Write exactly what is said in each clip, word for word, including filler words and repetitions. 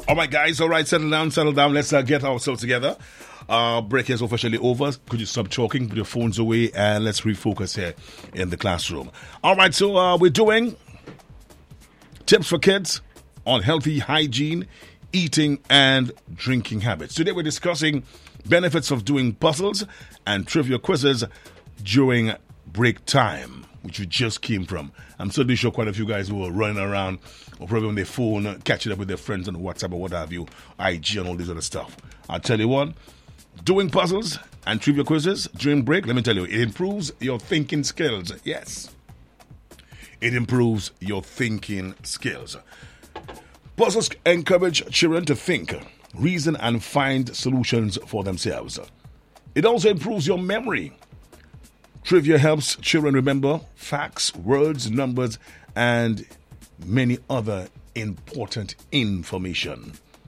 All right, guys. All right, settle down, settle down. Let's uh, get ourselves together. Uh, break is officially over. Could you stop talking, put your phones away, and let's refocus here in the classroom. All right, so uh, we're doing tips for kids on healthy hygiene, eating, and drinking habits. Today we're discussing benefits of doing puzzles and trivia quizzes during break time, which we just came from. I'm certainly sure quite a few guys who are running around or probably on their phone, catching up with their friends on WhatsApp or what have you, I G and all this other stuff. I'll tell you what, doing puzzles and trivia quizzes during break, let me tell you, it improves your thinking skills. Yes, it improves your thinking skills. Puzzles encourage children to think, reason, and find solutions for themselves. It also improves your memory. Trivia helps children remember facts, words, numbers, and many other important information.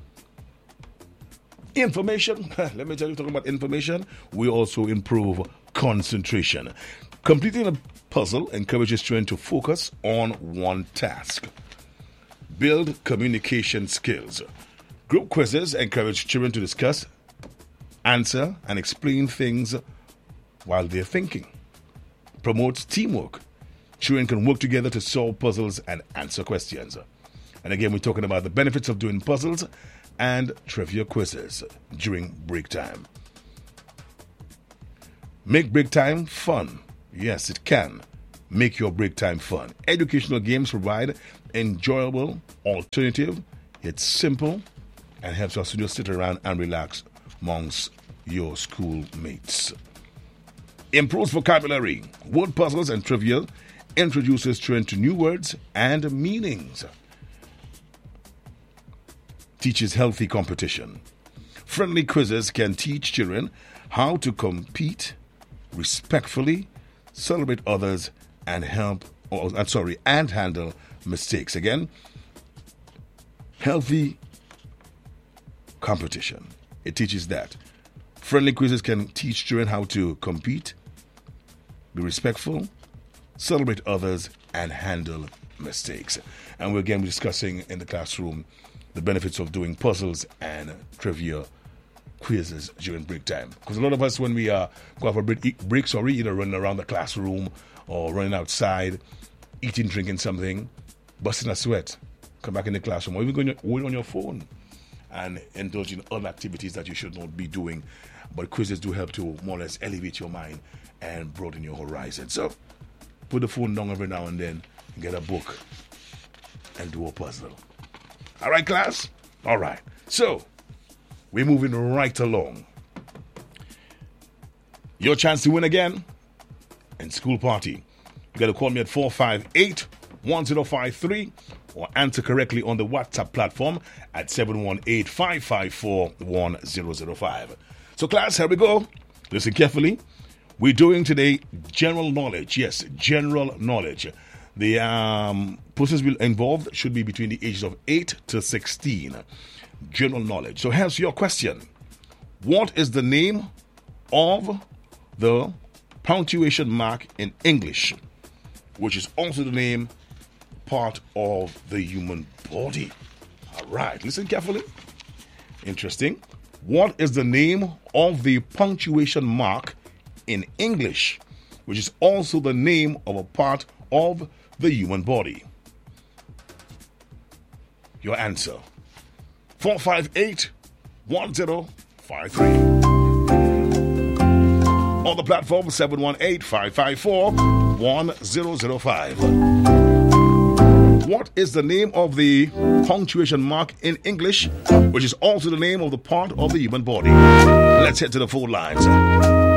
Information, let me tell you, talking about information, we also improve concentration. Completing a puzzle encourages children to focus on one task. Build communication skills. Group quizzes encourage children to discuss, answer, and explain things while they're thinking. Promotes teamwork. Children can work together to solve puzzles and answer questions. And again, we're talking about the benefits of doing puzzles and trivia quizzes during break time. Make break time fun. Yes, it can make your break time fun. Educational games provide enjoyable alternative. It's simple and helps us to just sit around and relax amongst your schoolmates. Improves vocabulary. Word puzzles and trivia introduces children to new words and meanings. Teaches healthy competition. Friendly quizzes can teach children how to compete respectfully, celebrate others, and help, or I'm sorry, and handle mistakes. Again, healthy competition. It teaches that. Friendly quizzes can teach children how to compete, be respectful, celebrate others, and handle mistakes. And we're again discussing in the classroom the benefits of doing puzzles and trivia quizzes during break time. Because a lot of us, when we uh, go for break, breaks, or either running around the classroom or running outside, eating, drinking something, busting a sweat, come back in the classroom, or even going on your phone and indulge in other activities that you should not be doing. But quizzes do help to more or less elevate your mind and broaden your horizon. So put the phone down every now and then and get a book and do a puzzle. All right, class? All right. So we're moving right along. Your chance to win again in School Party. You got to call me at four five eight, one zero five three or answer correctly on the WhatsApp platform at seven one eight, five five four, one zero zero five. So class, here we go. Listen carefully. We're doing today general knowledge. Yes, general knowledge. The um, persons will involved should be between the ages of eight to sixteen. General knowledge. So here's your question. What is the name of the punctuation mark in English, which is also the name part of the human body? All right, listen carefully. Interesting. What is the name of the punctuation mark in English, which is also the name of a part of the human body? Your answer. four five eight, one zero five three. On the platform, seven one eight, five five four, one zero zero five. What is the name of the punctuation mark in English, which is also the name of the part of the human body? Let's head to the phone lines.